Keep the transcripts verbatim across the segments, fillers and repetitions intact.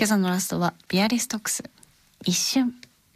今朝のラストはビアリストックス、一瞬。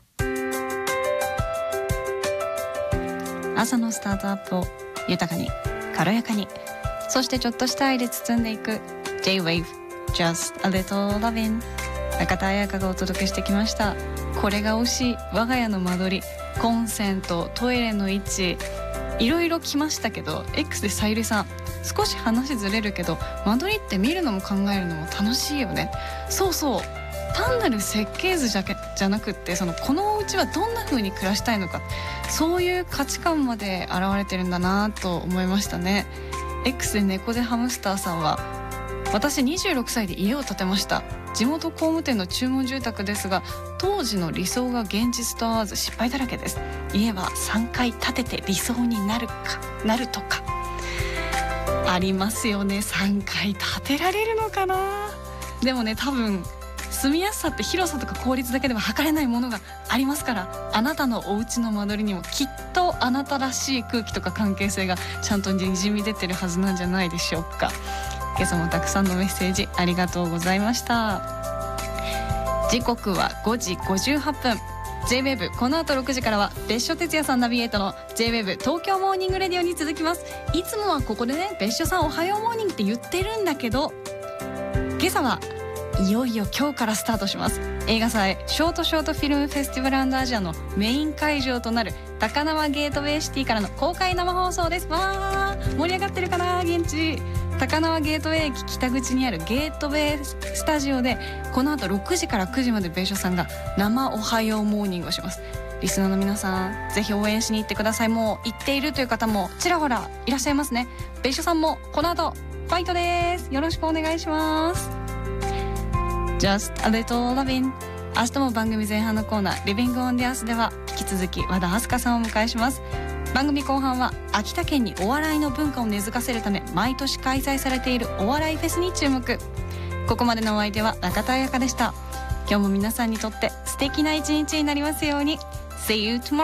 朝のスタートアップを豊かに軽やかに、そしてちょっとした愛で包んでいく J-Wave Just a Little Lovin'。 中田彩香がお届けしてきました。これが推し、我が家の間取り、コンセント、トイレの位置、いろいろ来ましたけど、 X でさゆりさん、少し話ずれるけど間取りって見るのも考えるのも楽しいよね。そうそう、単なる設計図じゃけじゃなくって、そのこのお家はどんな風に暮らしたいのか、そういう価値観まで現れてるんだなと思いましたね。 X で猫でハムスターさんは、私にじゅうろくさいで家を建てました。地元工務店の注文住宅ですが、当時の理想が現実と合わず失敗だらけです。家はさんかい建てて理想になるかなるとかありますよね。さんかい建てられるのかな。でもね、多分住みやすさって広さとか効率だけでは測れないものがありますから、あなたのお家の間取りにもきっとあなたらしい空気とか関係性がちゃんとにじみ出てるはずなんじゃないでしょうか。今朝もたくさんのメッセージありがとうございました。時刻はごじごじゅうはっぷん。 J-ウェーブ この後ろくじからは別所哲也さんナビゲートの J-ウェーブ 東京モーニングレディオに続きます。いつもはここでね、別所さんおはようモーニングって言ってるんだけど、今朝はいよいよ今日からスタートします。映画祭ショートショートフィルムフェスティバル&アジアのメイン会場となる高輪ゲートウェイシティからの公開生放送です。わー、盛り上がってるかな現地。高輪ゲートウェイ駅北口にあるゲートウェイスタジオで、この後ろくじからくじまで別所さんが生おはようモーニングをします。リスナーの皆さん、ぜひ応援しに行ってください。もう行っているという方もちらほらいらっしゃいますね。別所さんもこの後ファイトです。よろしくお願いします。 Just a little lovin'。 明日も番組前半のコーナー Living on the Earth では引き続き和田明日香さんをお迎えします。番組後半は秋田県にお笑いの文化を根付かせるため毎年開催されているお笑いフェスに注目。ここまでのお相手は中田彩香でした。今日も皆さんにとって素敵な一日になりますように。 See you tomorrow.